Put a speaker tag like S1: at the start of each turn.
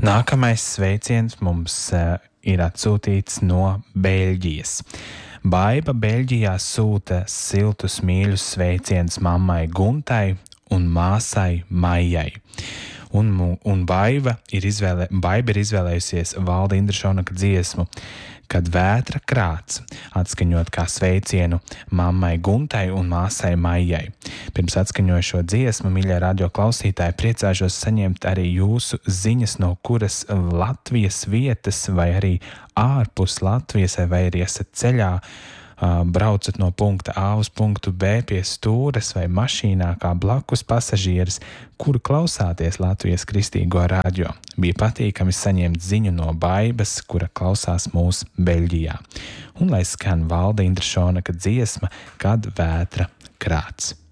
S1: Nākamais sveiciens mums ir atsūtīts no Beļģijas. Baiba Beļģijā sūta siltus mīļus sveicienus mammai Guntai un māsai Maijai. Un Baiba ir izvēlējusies Valda Indrašonaka dziesmu Kad vētra krāc, atskaņot kā sveicienu mammai Guntai un māsai Maijai. Pirms atskaņoju šo dziesmu, mīļie radio klausītāji, priecāšos saņemt arī jūsu ziņas, no kuras Latvijas vietas vai arī ārpus Latvijas, vai arī esat ceļā, braucat no punkta A uz punktu B pie stūres vai mašīnā kā blakus pasažieris, kuru klausāties Latvijas kristīgo radio. Bija patīkami saņemt ziņu no Baibas, kura klausās mūs Beļģijā. Un lai skan Valda Indrašonaka dziesma Kad vētra krāc.